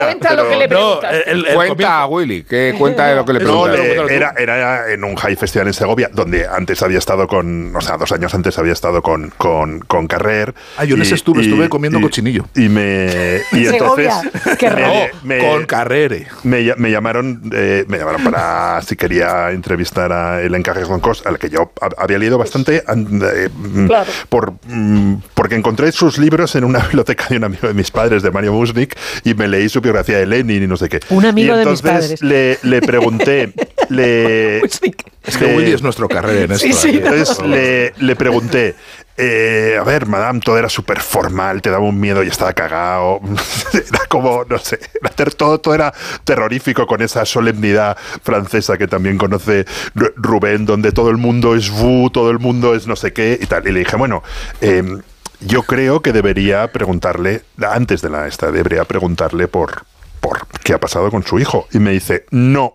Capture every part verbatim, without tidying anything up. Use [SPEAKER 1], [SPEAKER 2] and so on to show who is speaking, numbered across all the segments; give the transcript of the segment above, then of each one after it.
[SPEAKER 1] Cuenta
[SPEAKER 2] pero,
[SPEAKER 1] lo que le preguntas.
[SPEAKER 3] No, el, el
[SPEAKER 2] cuenta a Willy, ¿qué cuenta de lo que le
[SPEAKER 4] No,
[SPEAKER 2] preguntas?
[SPEAKER 4] le, era, era en un High Festival en Segovia, donde antes había estado con, o sea, dos años antes había estado con, con, con Carrer.
[SPEAKER 3] Ah, yo en ese estuve, estuve comiendo y, cochinillo.
[SPEAKER 4] Y me... Y
[SPEAKER 1] Segovia,
[SPEAKER 4] entonces...
[SPEAKER 1] qué
[SPEAKER 4] me,
[SPEAKER 1] raro.
[SPEAKER 4] me,
[SPEAKER 3] Con Carrere.
[SPEAKER 4] Me, me llamaron eh, me llamaron para si quería entrevistar a Hélène Carrère-Goncourt, al que yo había leído bastante eh,
[SPEAKER 1] Claro.
[SPEAKER 4] por, porque encontré sus libros en una biblioteca de un amigo de mis padres, de Mario Musnik, y me leí su biografía de Lenin y no sé qué.
[SPEAKER 1] Un amigo
[SPEAKER 4] y
[SPEAKER 1] de mis
[SPEAKER 4] entonces
[SPEAKER 1] padres.
[SPEAKER 4] Le, le pregunté... le,
[SPEAKER 3] Es que
[SPEAKER 4] le,
[SPEAKER 3] Willy es nuestro Carrere en esto.
[SPEAKER 1] Sí, sí.
[SPEAKER 4] entonces le, le pregunté, eh, a ver, madame, todo era súper formal, te daba un miedo y estaba cagado. Era como, no sé, todo, todo era terrorífico con esa solemnidad francesa que también conoce Rubén, donde todo el mundo es vous, todo el mundo es no sé qué y tal. Y le dije, bueno, eh, yo creo que debería preguntarle, antes de la esta, debería preguntarle por, por qué ha pasado con su hijo. Y me dice, no.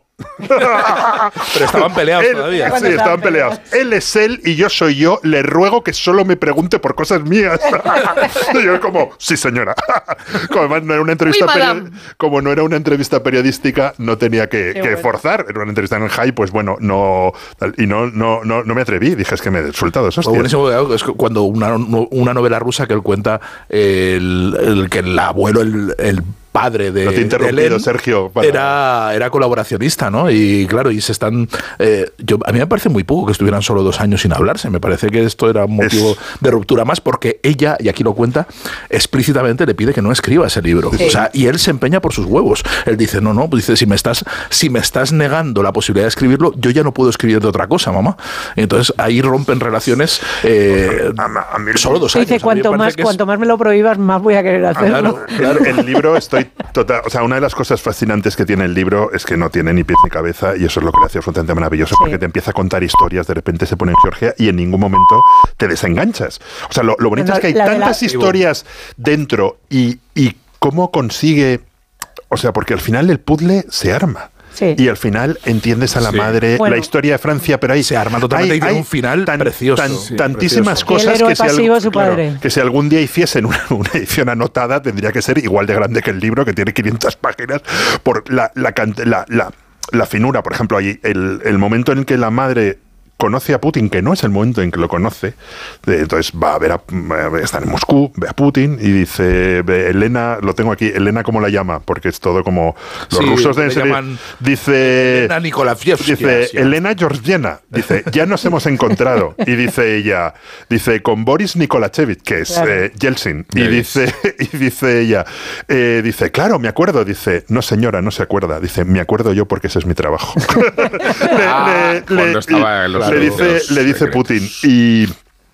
[SPEAKER 3] Pero estaban peleados
[SPEAKER 4] él,
[SPEAKER 3] todavía.
[SPEAKER 4] Sí, estaban peleados. Él es él y yo soy yo. Le ruego que solo me pregunte por cosas mías. Y yo como, sí, señora. Como además no era una entrevista
[SPEAKER 1] Oui,
[SPEAKER 4] period- como no era una entrevista periodística, no tenía que, que
[SPEAKER 1] bueno.
[SPEAKER 4] forzar. Era una entrevista en el High, pues bueno, no y no no no, no me atreví. Dije, es que me he soltado esos.
[SPEAKER 3] Lo buenísimo es cuando una, una novela rusa que él cuenta el, el que el abuelo, el, el padre de,
[SPEAKER 4] No te he interrumpido,
[SPEAKER 3] de Hélène,
[SPEAKER 4] Sergio, para-
[SPEAKER 3] era, era colaboracionista, ¿no? Y claro, y se están... Eh, yo, a mí me parece muy poco que estuvieran solo dos años sin hablarse. Me parece que esto era un motivo
[SPEAKER 4] Es-
[SPEAKER 3] de ruptura más porque ella, y aquí lo cuenta, explícitamente le pide que no escriba ese libro.
[SPEAKER 1] Sí.
[SPEAKER 3] O sea, y él se empeña por sus huevos. Él dice, no, no, pues dice, si me estás, si me estás negando la posibilidad de escribirlo, yo ya no puedo escribir de otra cosa, mamá. Y entonces ahí rompen relaciones eh,
[SPEAKER 4] A- a mí-
[SPEAKER 3] solo dos
[SPEAKER 1] Se
[SPEAKER 3] años.
[SPEAKER 1] dice,
[SPEAKER 3] A mí me
[SPEAKER 1] cuanto
[SPEAKER 3] parece
[SPEAKER 1] más,
[SPEAKER 3] que es-
[SPEAKER 1] cuanto más me lo prohíbas, más voy a querer hacerlo.
[SPEAKER 3] claro.
[SPEAKER 4] El, el libro, estoy total. O sea, una de las cosas fascinantes que tiene el libro es que no tiene ni pies ni cabeza, y eso es lo que le hace absolutamente maravilloso,
[SPEAKER 1] Sí.
[SPEAKER 4] porque te empieza a contar historias, de repente se pone en Georgia y en ningún momento te desenganchas. O sea, lo, lo bonito
[SPEAKER 1] La-
[SPEAKER 4] es que hay
[SPEAKER 1] la de la-
[SPEAKER 4] tantas historias dentro y, y cómo consigue. O sea, porque al final el puzzle se arma.
[SPEAKER 1] Sí.
[SPEAKER 4] Y al final entiendes a la
[SPEAKER 2] Sí.
[SPEAKER 4] madre,
[SPEAKER 1] Bueno.
[SPEAKER 4] la historia de Francia, pero ahí
[SPEAKER 3] Se arma totalmente
[SPEAKER 4] hay-
[SPEAKER 3] y tiene
[SPEAKER 4] hay
[SPEAKER 3] un final precioso.
[SPEAKER 4] tan-
[SPEAKER 3] Sí,
[SPEAKER 4] tantísimas
[SPEAKER 3] precioso.
[SPEAKER 4] cosas
[SPEAKER 1] El héroe
[SPEAKER 4] que si, algo-
[SPEAKER 1] pasivo de su
[SPEAKER 4] claro,
[SPEAKER 1] padre.
[SPEAKER 4] que si algún día hiciesen una, una edición anotada tendría que ser igual de grande que el libro, que tiene quinientas páginas, por la, la, cant- la, la, la finura. Por ejemplo, ahí el, el momento en que la madre conoce a Putin, que no es el momento en que lo conoce, de- entonces va a ver, a, está en Moscú, ve a Putin y dice, ve, Elena, lo tengo aquí, Elena, ¿cómo la llama? Porque es todo como, los
[SPEAKER 3] Sí,
[SPEAKER 4] rusos
[SPEAKER 3] le
[SPEAKER 4] deben ser-
[SPEAKER 3] llaman
[SPEAKER 4] dice,
[SPEAKER 3] Elena Nikolaevskia,
[SPEAKER 4] dice,
[SPEAKER 3] sí.
[SPEAKER 4] Elena Georgieva, dice, ya nos hemos encontrado, y dice ella, dice, con Boris Nikolachevich, que es
[SPEAKER 1] Claro.
[SPEAKER 4] eh, Yeltsin, y
[SPEAKER 2] Yeltsin.
[SPEAKER 4] dice, y dice ella, eh, dice, claro, me acuerdo, dice, no señora, no se acuerda, dice, me acuerdo yo porque ese es mi trabajo. le,
[SPEAKER 2] Ah, cuando estaba en los
[SPEAKER 4] le dice,
[SPEAKER 2] los
[SPEAKER 4] le dice
[SPEAKER 2] secretos.
[SPEAKER 4] Putin. Y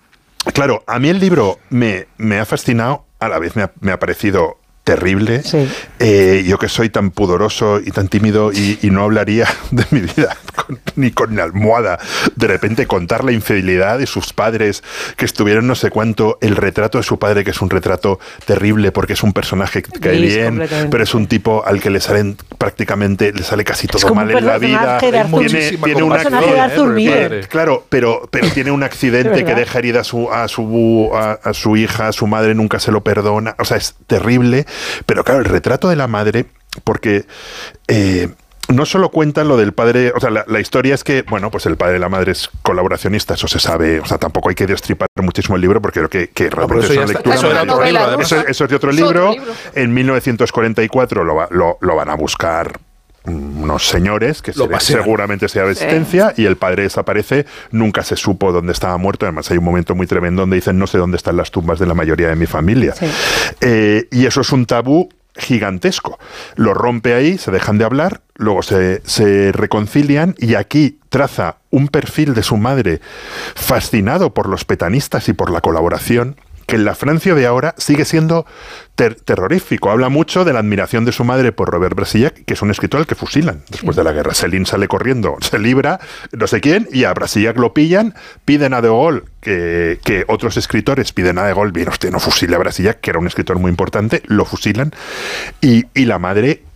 [SPEAKER 4] claro, a mí el libro me, me ha fascinado, a la vez me ha, me ha parecido terrible.
[SPEAKER 1] Sí.
[SPEAKER 4] Eh, yo que soy tan pudoroso y tan tímido y, y no hablaría de mi vida con- ni con la almohada. De repente contar la infidelidad de sus padres que estuvieron no sé cuánto, el retrato de su padre, que es un retrato terrible porque es un personaje que cae
[SPEAKER 1] Gris,
[SPEAKER 4] bien,
[SPEAKER 1] completamente.
[SPEAKER 4] pero es un tipo al que le salen prácticamente, le sale casi todo
[SPEAKER 1] como
[SPEAKER 4] mal
[SPEAKER 1] un
[SPEAKER 4] en la vida.
[SPEAKER 1] personaje de Arthur-
[SPEAKER 4] Tiene,
[SPEAKER 3] muchísima
[SPEAKER 4] tiene una
[SPEAKER 3] compasión,
[SPEAKER 1] personaje de Arthur
[SPEAKER 3] por el
[SPEAKER 1] Miller.
[SPEAKER 3] padre.
[SPEAKER 4] Claro, pero, pero tiene un accidente
[SPEAKER 1] ¿De
[SPEAKER 4] que
[SPEAKER 1] verdad?
[SPEAKER 4] deja herida a su, a, su, a, a su hija, a su madre nunca se lo perdona. O sea, es terrible. Pero claro, el retrato de la madre, porque eh, no solo cuentan lo del padre, o sea, la, la historia es que, bueno, pues el padre y la madre es colaboracionista, eso se sabe, o sea, tampoco hay que destripar muchísimo el libro porque creo que, que
[SPEAKER 3] pero
[SPEAKER 4] realmente
[SPEAKER 3] eso
[SPEAKER 4] es
[SPEAKER 3] ya
[SPEAKER 4] una
[SPEAKER 3] está-
[SPEAKER 4] lectura
[SPEAKER 3] eso era otro
[SPEAKER 4] maravillosa.
[SPEAKER 3] libro, además.
[SPEAKER 4] Eso, eso es de otro
[SPEAKER 1] Es
[SPEAKER 4] libro.
[SPEAKER 1] otro libro.
[SPEAKER 4] En mil novecientos cuarenta y cuatro lo, va- lo, lo van a buscar unos señores que
[SPEAKER 3] Lo
[SPEAKER 4] se-
[SPEAKER 3] pasean.
[SPEAKER 4] seguramente sea de existencia, y el padre desaparece, nunca se supo dónde estaba muerto. Además hay un momento muy tremendo donde dicen no sé dónde están las tumbas de la mayoría de mi familia.
[SPEAKER 1] Sí.
[SPEAKER 4] Eh, y eso es un tabú gigantesco. Lo rompe ahí, se dejan de hablar, luego se, se reconcilian, y aquí traza un perfil de su madre fascinado por los petanistas y por la colaboración, que en la Francia de ahora sigue siendo ter- terrorífico. Habla mucho de la admiración de su madre por Robert Brasillac, que es un escritor al que fusilan después de la guerra. Céline sale corriendo, se libra, no sé quién, y a Brasillac lo pillan, piden a De Gaulle, que, que otros escritores piden a De Gaulle, bien, usted no fusile a Brasillac, que era un escritor muy importante, lo fusilan, y, y la madre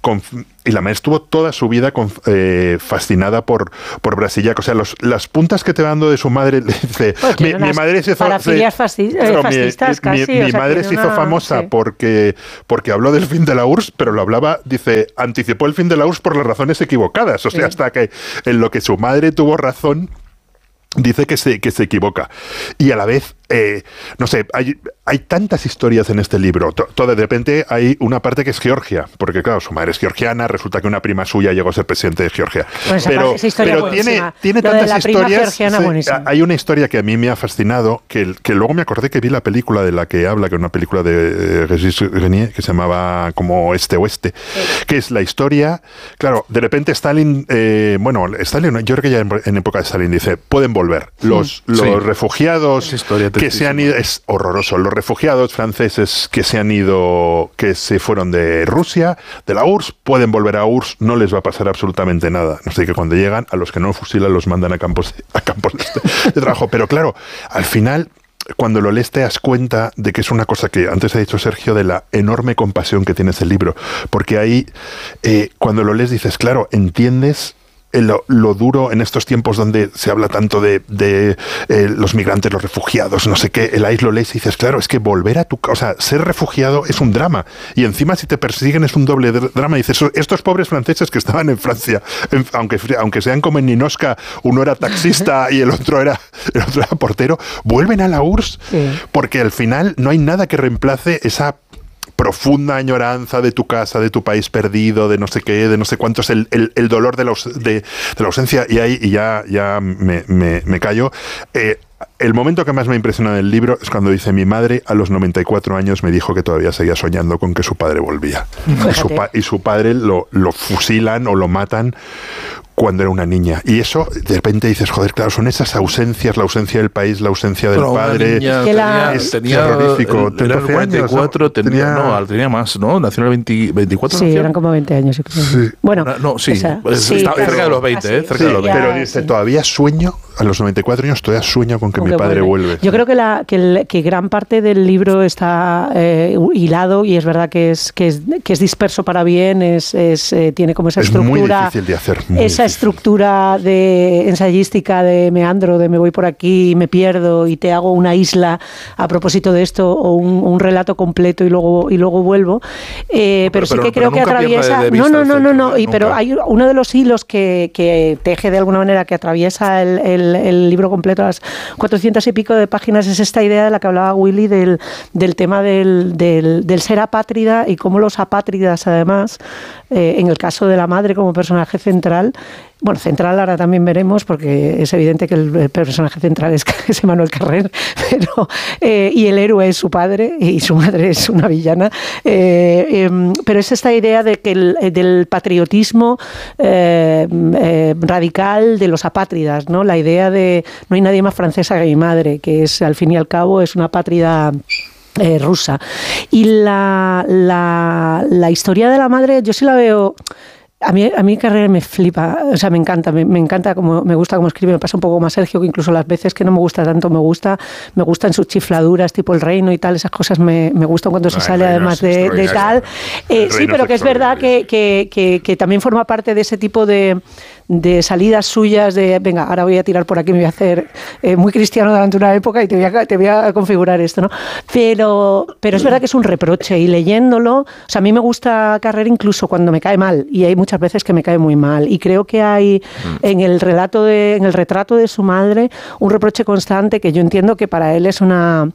[SPEAKER 4] con, y la madre estuvo toda su vida con, eh, fascinada por, por Brasillac. O sea, los, las puntas que te va dando de su madre, le dice,
[SPEAKER 1] pues
[SPEAKER 4] mi, mi madre se hizo...
[SPEAKER 1] Parafilias fasci
[SPEAKER 4] claro,
[SPEAKER 1] fascistas
[SPEAKER 4] mi,
[SPEAKER 1] casi.
[SPEAKER 4] Mi, mi
[SPEAKER 1] o sea,
[SPEAKER 4] madre se hizo
[SPEAKER 1] una,
[SPEAKER 4] famosa
[SPEAKER 1] sí.
[SPEAKER 4] porque, porque habló del fin de la U R S S, pero lo hablaba, dice, anticipó el fin de la U R S S por las razones equivocadas. O sea, sí. hasta que en lo que su madre tuvo razón, dice que se, que se equivoca. Y a la vez, eh, no sé, hay, hay tantas historias en este libro. Todo, de repente hay una parte que es Georgia, porque claro, su madre es georgiana, resulta que una prima suya llegó a ser presidente de Georgia.
[SPEAKER 1] Pues
[SPEAKER 4] pero pero tiene, tiene tantas historias. Sí, hay una historia que a mí me ha fascinado, que, que luego me acordé que vi la película de la que habla, que es una película de Régis Renier, que se llamaba como Este-Oeste, sí. que es la historia, claro, de repente Stalin, eh, bueno, Stalin, yo creo que ya en, en época de Stalin dice, pueden volver. Los, sí. los sí. refugiados que se han ido, es horroroso, los refugiados franceses que se han ido, que se fueron de Rusia, de la U R S S, pueden volver a U R S S, no les va a pasar absolutamente nada. No sé, que cuando llegan, a los que no fusilan los mandan a campos, a campos de, de trabajo. Pero claro, al final, cuando lo lees te das cuenta de que es una cosa que antes ha dicho Sergio, de la enorme compasión que tiene ese libro. Porque ahí, eh, cuando lo lees dices, claro, entiendes Lo, lo duro en estos tiempos donde se habla tanto de, de eh, los migrantes, los refugiados, no sé qué, el ahí lo lees y dices, claro, es que volver a tu casa, o sea, ser refugiado es un drama, y encima si te persiguen es un doble drama. Y dices, estos pobres franceses que estaban en Francia, en, aunque, aunque sean como en Ninoshka, uno era taxista y el otro era, el otro era portero, vuelven a la U R S S, sí. porque al final no hay nada que reemplace esa profunda añoranza de tu casa, de tu país perdido, de no sé qué, de no sé cuántos, el, el, el dolor de la, de, de la ausencia. Y ahí y ya, ya me, me, me callo. Eh, el momento que más me ha impresionado del libro es cuando dice: mi madre a los noventa y cuatro años me dijo que todavía seguía soñando con que su padre volvía. Y su, pa y su padre lo, lo fusilan o lo matan cuando era una niña. Y eso, de repente dices, joder, claro, son esas ausencias, la ausencia del país, la ausencia del Pero padre.
[SPEAKER 3] Niña,
[SPEAKER 1] que la...
[SPEAKER 3] Es tenía, terrorífico. Era el cuarenta y cuatro, tenía, tenía, no, tenía más, ¿no? Nació en el veinte, veinticuatro.
[SPEAKER 1] Sí,
[SPEAKER 3] nació.
[SPEAKER 1] Eran como veinte años. Yo creo.
[SPEAKER 3] Sí.
[SPEAKER 1] Bueno,
[SPEAKER 3] no, sí,
[SPEAKER 1] esa,
[SPEAKER 3] sí está
[SPEAKER 1] pero,
[SPEAKER 3] cerca de los veinte, ¿eh? Cerca
[SPEAKER 4] sí,
[SPEAKER 3] de los veinte.
[SPEAKER 4] Pero dice,
[SPEAKER 1] sí.
[SPEAKER 4] todavía sueño, a los noventa y cuatro años, todavía sueño con que Aunque mi padre vuelve. vuelve.
[SPEAKER 1] Yo creo que, la, que, el, que gran parte del libro está eh, hilado, y es verdad que es, que es, que es disperso para bien, es, es, eh, tiene como esa
[SPEAKER 4] es
[SPEAKER 1] estructura.
[SPEAKER 4] Es muy difícil de hacer. Muy
[SPEAKER 1] esa
[SPEAKER 4] difícil.
[SPEAKER 1] estructura de ensayística, de meandro, de me voy por aquí, me pierdo y te hago una isla a propósito de esto, o un, un relato completo y luego, y luego vuelvo. Eh, pero, pero sí que pero creo que atraviesa... De no, no, no, no, no. Y, pero hay uno de los hilos que, que teje de alguna manera, que atraviesa el, el, el libro completo, las cuatrocientas y pico de páginas, es esta idea de la que hablaba Willy, del, del tema del, del, del ser apátrida, y cómo los apátridas, además, eh, en el caso de la madre como personaje central, bueno, central ahora también veremos, porque es evidente que el personaje central es, es Emmanuel Carrère, pero, eh, y el héroe es su padre y su madre es una villana, eh, eh, pero es esta idea de que el, del patriotismo eh, eh, radical de los apátridas, ¿no? La idea de no hay nadie más francesa que mi madre, que es, al fin y al cabo, es una apátrida Eh, rusa. Y la, la, la historia de la madre, yo sí la veo... A mí, a mí Carrère me flipa, o sea, me encanta, me, me encanta, como, me gusta cómo escribe, me pasa un poco más Sergio, que incluso las veces que no me gusta tanto, me gusta, me gustan sus chifladuras, tipo El Reino y tal, esas cosas me, me gustan cuando no, se sale además de, de tal. Eh, sí, pero que es verdad que, que, que, que también forma parte de ese tipo de, de salidas suyas de, venga, ahora voy a tirar por aquí, me voy a hacer eh, muy cristiano durante una época y te voy a, te voy a configurar esto, ¿no? Pero, pero es verdad que es un reproche, y leyéndolo, o sea, a mí me gusta Carrère incluso cuando me cae mal, y hay muchas veces que me cae muy mal, y creo que hay mm. en el relato de, en el retrato de su madre un reproche constante, que yo entiendo que para él es una...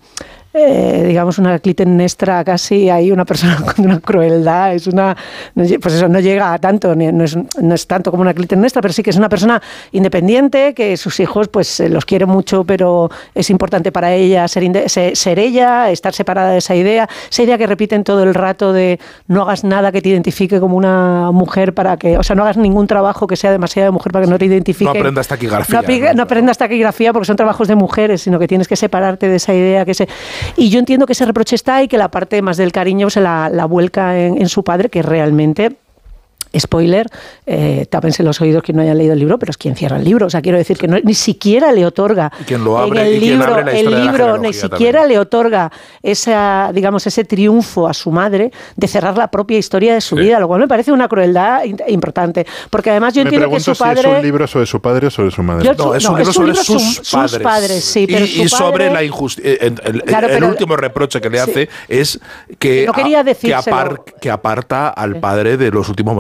[SPEAKER 1] Eh, digamos una Clitemnestra casi, hay una persona con una crueldad, es una, pues eso no llega a tanto, no es, no es tanto como una Clitemnestra, pero sí que es una persona independiente, que sus hijos pues los quiere mucho, pero es importante para ella ser, ser, ser ella, estar separada de esa idea, esa idea que repiten todo el rato de no hagas nada que te identifique como una mujer, para que, o sea, no hagas ningún trabajo que sea demasiado de mujer para que no te identifique. No
[SPEAKER 3] aprendas taquigrafía.
[SPEAKER 1] No, no, no aprendas taquigrafía porque son trabajos de mujeres, sino que tienes que separarte de esa idea que se... Y yo entiendo que ese reproche está, y que la parte más del cariño se la, la vuelca en, en su padre, que realmente spoiler, eh, tápense los oídos quien no haya leído el libro, pero es quien cierra el libro. O sea, quiero decir que no, ni siquiera le otorga
[SPEAKER 3] quien lo abre,
[SPEAKER 1] en el
[SPEAKER 3] y quien
[SPEAKER 1] libro,
[SPEAKER 3] abre la
[SPEAKER 1] el
[SPEAKER 3] historia de la
[SPEAKER 1] libro ni siquiera
[SPEAKER 3] también.
[SPEAKER 1] le otorga esa, digamos, ese triunfo a su madre de cerrar la propia historia de su sí. vida, lo cual me parece una crueldad importante. Porque además yo
[SPEAKER 4] me
[SPEAKER 1] entiendo que su padre...
[SPEAKER 4] si es un libro sobre su padre o sobre su madre.
[SPEAKER 3] Yo, no, es un no, libro es un sobre libro sus,
[SPEAKER 1] sus padres. Sus padres sí, pero
[SPEAKER 3] y,
[SPEAKER 1] su
[SPEAKER 3] y sobre
[SPEAKER 1] padre...
[SPEAKER 3] la injusticia. El, el,
[SPEAKER 1] claro,
[SPEAKER 3] el
[SPEAKER 1] pero,
[SPEAKER 3] último reproche que le hace sí. es que,
[SPEAKER 1] no quería
[SPEAKER 3] a, que, apar, que aparta al padre de los últimos